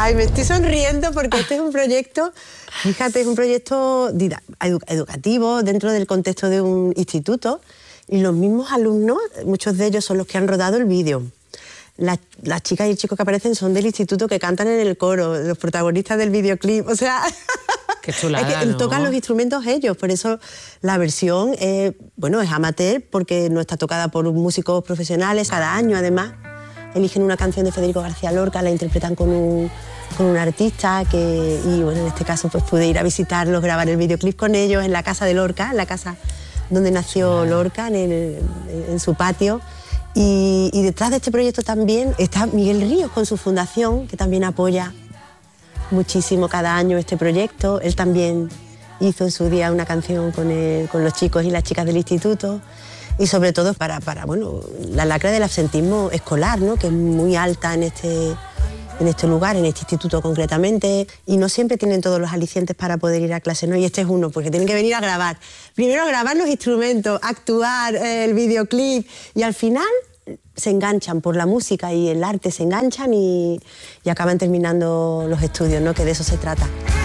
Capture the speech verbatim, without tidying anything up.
Ay, me estoy sonriendo porque este es un proyecto, fíjate, es un proyecto edu educativo dentro del contexto de un instituto y los mismos alumnos, muchos de ellos son los que han rodado el vídeo. Las, las chicas y chicos que aparecen son del instituto que cantan en el coro, los protagonistas del videoclip, o sea... Qué chulada, es que ¿no? Tocan los instrumentos ellos, por eso la versión eh, bueno, es amateur porque no está tocada por músicos profesionales. Cada año, además, eligen una canción de Federico García Lorca, la interpretan con un, con un artista que, y bueno, en este caso pues pude ir a visitarlos, grabar el videoclip con ellos en la casa de Lorca, en la casa donde nació Lorca, en, el, en su patio. Y, y detrás de este proyecto también está Miguel Ríos con su fundación, que también apoya muchísimo cada año este proyecto. Él también hizo en su día una canción con, el, con los chicos y las chicas del instituto y sobre todo para, para bueno, la lacra del absentismo escolar, ¿no? Que es muy alta en este, en este lugar, en este instituto concretamente, y no siempre tienen todos los alicientes para poder ir a clase, ¿no? Y este es uno, porque tienen que venir a grabar. Primero a grabar los instrumentos, actuar, eh, el videoclip, y al final se enganchan por la música y el arte, se enganchan y, y acaban terminando los estudios, ¿no? Que de eso se trata.